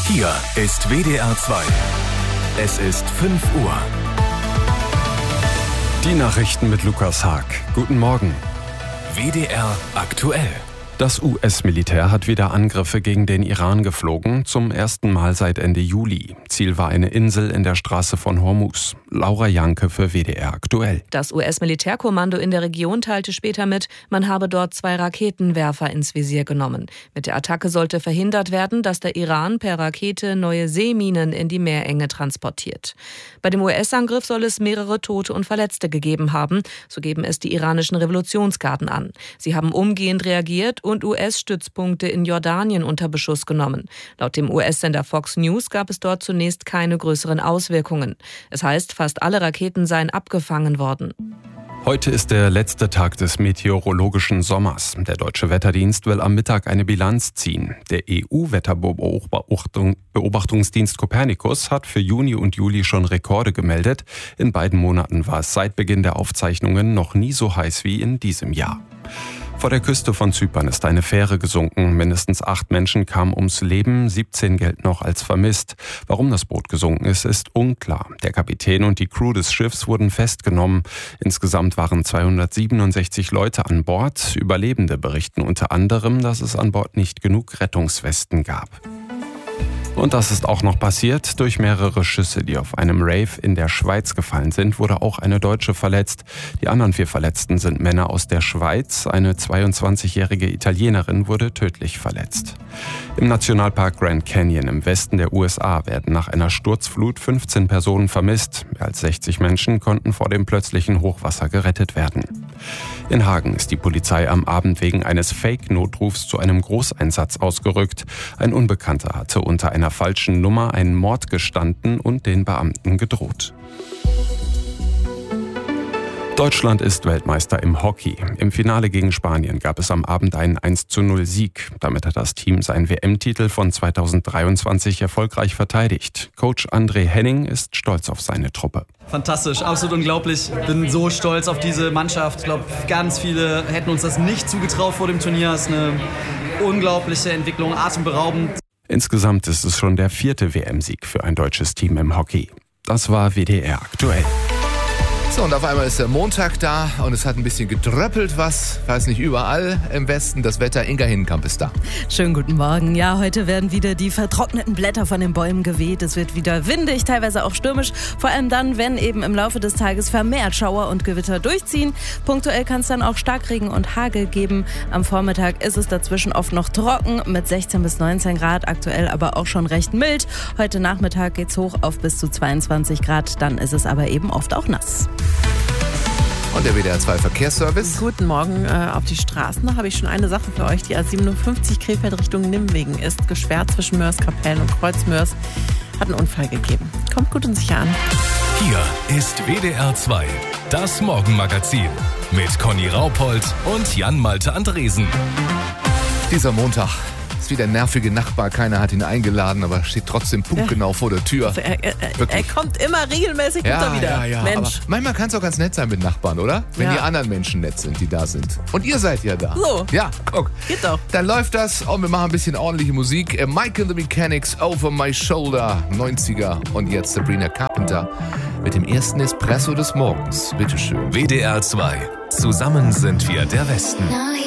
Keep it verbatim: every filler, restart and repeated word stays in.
Hier ist W D R zwei. Es ist fünf Uhr. Die Nachrichten mit Lukas Haag. Guten Morgen. W D R aktuell. Das U S-Militär hat wieder Angriffe gegen den Iran geflogen, zum ersten Mal seit Ende Juli. Ziel war eine Insel in der Straße von Hormuz. Laura Janke für W D R aktuell. Das U S-Militärkommando in der Region teilte später mit, man habe dort zwei Raketenwerfer ins Visier genommen. Mit der Attacke sollte verhindert werden, dass der Iran per Rakete neue Seeminen in die Meerenge transportiert. Bei dem U S-Angriff soll es mehrere Tote und Verletzte gegeben haben, so geben es die iranischen Revolutionsgarden an. Sie haben umgehend reagiert und U S-Stützpunkte in Jordanien unter Beschuss genommen. Laut dem U S-Sender Fox News gab es dort zunächst keine größeren Auswirkungen. Es heißt, fast alle Raketen seien abgefangen worden. Heute ist der letzte Tag des meteorologischen Sommers. Der Deutsche Wetterdienst will am Mittag eine Bilanz ziehen. Der E U-Wetterbeobachtungsdienst Copernicus hat für Juni und Juli schon Rekorde gemeldet. In beiden Monaten war es seit Beginn der Aufzeichnungen noch nie so heiß wie in diesem Jahr. Vor der Küste von Zypern ist eine Fähre gesunken. Mindestens acht Menschen kamen ums Leben, siebzehn gelten noch als vermisst. Warum das Boot gesunken ist, ist unklar. Der Kapitän und die Crew des Schiffs wurden festgenommen. Insgesamt waren zweihundertsiebenundsechzig Leute an Bord. Überlebende berichten unter anderem, dass es an Bord nicht genug Rettungswesten gab. Und das ist auch noch passiert. Durch mehrere Schüsse, die auf einem Rave in der Schweiz gefallen sind, wurde auch eine Deutsche verletzt. Die anderen vier Verletzten sind Männer aus der Schweiz. Eine zweiundzwanzigjährige Italienerin wurde tödlich verletzt. Im Nationalpark Grand Canyon im Westen der U S A werden nach einer Sturzflut fünfzehn Personen vermisst. Mehr als sechzig Menschen konnten vor dem plötzlichen Hochwasser gerettet werden. In Hagen ist die Polizei am Abend wegen eines Fake-Notrufs zu einem Großeinsatz ausgerückt. Ein Unbekannter hatte unter einer falschen Nummer einen Mord gestanden und den Beamten gedroht. Deutschland ist Weltmeister im Hockey. Im Finale gegen Spanien gab es am Abend einen eins zu null Sieg. Damit hat das Team seinen W M-Titel von zweitausenddreiundzwanzig erfolgreich verteidigt. Coach André Henning ist stolz auf seine Truppe. Fantastisch, absolut unglaublich. Bin so stolz auf diese Mannschaft. Ich glaube, ganz viele hätten uns das nicht zugetraut vor dem Turnier. Es ist eine unglaubliche Entwicklung, atemberaubend. Insgesamt ist es schon der vierte W M-Sieg für ein deutsches Team im Hockey. Das war W D R aktuell. So, und auf einmal ist der Montag da und es hat ein bisschen gedröppelt was, weiß nicht, überall im Westen. Das Wetter, Inga Hinnenkamp ist da. Schönen guten Morgen. Ja, heute werden wieder die vertrockneten Blätter von den Bäumen geweht. Es wird wieder windig, teilweise auch stürmisch. Vor allem dann, wenn eben im Laufe des Tages vermehrt Schauer und Gewitter durchziehen. Punktuell kann es dann auch Starkregen und Hagel geben. Am Vormittag ist es dazwischen oft noch trocken mit sechzehn bis neunzehn Grad, aktuell aber auch schon recht mild. Heute Nachmittag geht's hoch auf bis zu zweiundzwanzig Grad, dann ist es aber eben oft auch nass. Und der W D R zwei Verkehrsservice. Guten Morgen. Äh, auf die Straßen noch habe ich schon eine Sache für euch. Die A siebenundfünfzig Krefeld Richtung Nimwegen ist gesperrt zwischen Mörs-Kapellen und Kreuzmörs. Hat einen Unfall gegeben. Kommt gut und sicher an. Hier ist W D R zwei, das Morgenmagazin mit Conny Raupold und Jan-Malte Andresen. Dieser Montag ist wieder ein nervige Nachbar. Keiner hat ihn eingeladen, aber steht trotzdem punktgenau vor der Tür. Also er, er, er kommt immer regelmäßig ja, runter wieder. Ja, ja. Mensch. Aber manchmal kann es auch ganz nett sein mit Nachbarn, oder? Wenn ja. die anderen Menschen nett sind, die da sind. Und ihr seid ja da. So. Ja, guck. Geht doch. Dann läuft das und wir machen ein bisschen ordentliche Musik. Mike and the Mechanics, Over My Shoulder, neunziger. Und jetzt Sabrina Carpenter mit dem ersten Espresso des Morgens. Bitteschön. W D R zwei. Zusammen sind wir der Westen.